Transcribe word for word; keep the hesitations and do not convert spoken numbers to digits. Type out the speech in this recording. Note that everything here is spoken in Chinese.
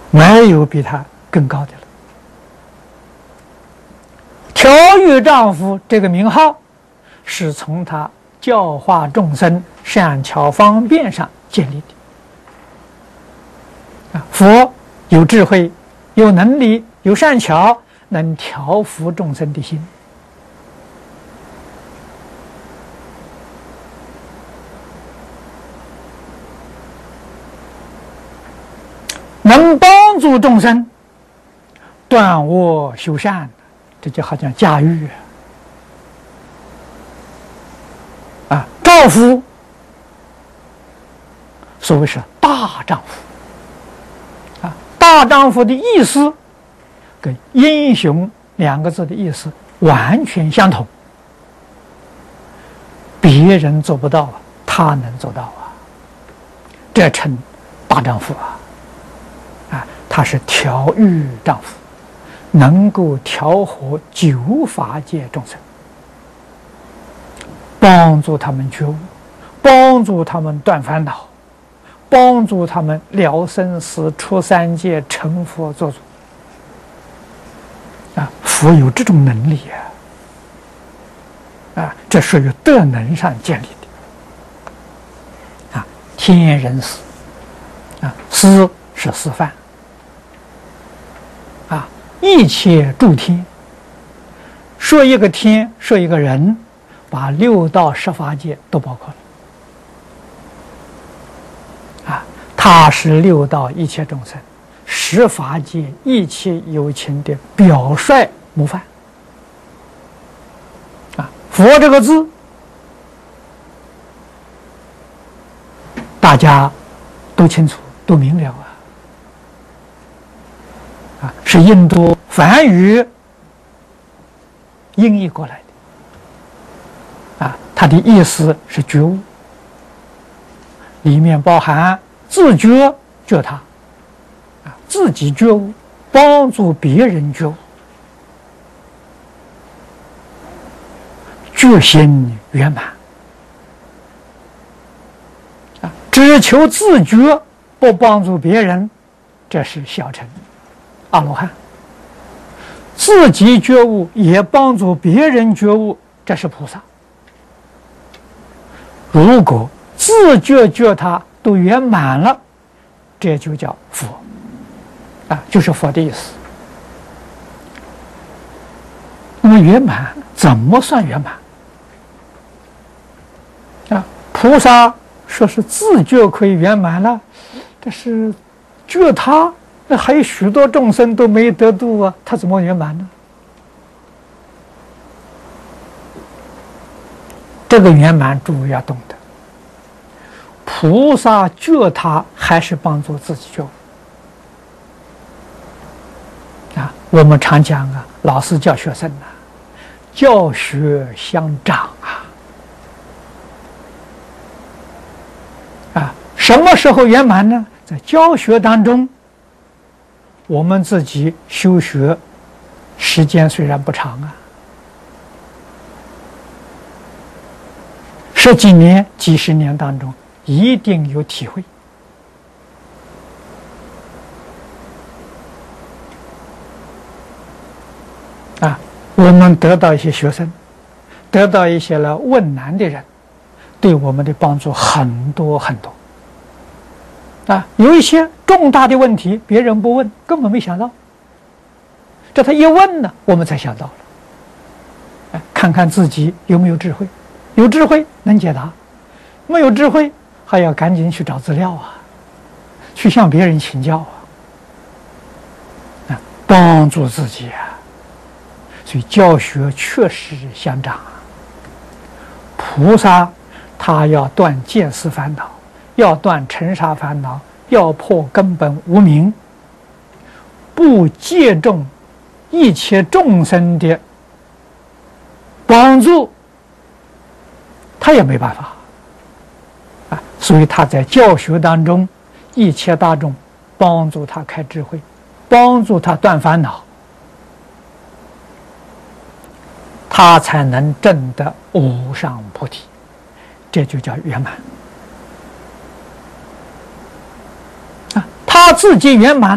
没有比他更高的了。调御丈夫这个名号，是从他教化众生、善巧方便上建立的。啊，佛有智慧、有能力、有善巧，能调伏众生的心。能帮助众生断恶修善，这就好像驾驭啊！丈夫，所谓是大丈夫啊，大丈夫的意思跟英雄两个字的意思完全相同。别人做不到啊，他能做到啊，这称大丈夫啊！啊，他是调御丈夫，能够调和九法界众生，帮助他们觉悟，帮助他们断烦恼，帮助他们了生死、出三界、成佛作主。啊，佛有这种能力啊！啊，这属于德能上建立的。啊，天人师，啊，师是示范。啊，一切诸天，说一个天，说一个人，把六道十法界都包括了。啊，他是六道一切众生、十法界一切有情的表率模范。啊，佛这个字，大家都清楚，都明了啊。啊，是印度梵语音译过来的。啊，它的意思是觉悟，里面包含自觉觉他，啊，自己觉悟，帮助别人觉悟，觉心圆满。啊，只求自觉，不帮助别人，这是小乘。阿罗汉，自己觉悟也帮助别人觉悟，这是菩萨。如果自觉觉他都圆满了，这就叫佛，啊，就是佛的意思。那么圆满怎么算圆满？啊，菩萨说是自觉可以圆满了，但是觉他。那还有许多众生都没得度啊，他怎么圆满呢？这个圆满诸位要懂得，菩萨觉他还是帮助自己觉悟啊。我们常讲啊，老师教学生啊，教学相长啊。啊，什么时候圆满呢？在教学当中。我们自己修学时间虽然不长啊，十几年、几十年当中，一定有体会。啊，我们得到一些学生，得到一些来问难的人，对我们的帮助很多很多。啊，有一些重大的问题，别人不问，根本没想到。这他一问呢，我们才想到了。哎，看看自己有没有智慧，有智慧能解答，没有智慧还要赶紧去找资料啊，去向别人请教啊，啊，帮助自己啊。所以教学确实相长啊。菩萨他要断见思烦恼。要断尘沙烦恼，要破根本无明，不借重一切众生的帮助，他也没办法啊。所以他在教学当中，一切大众帮助他开智慧，帮助他断烦恼，他才能证得无上菩提，这就叫圆满。他自己圆满。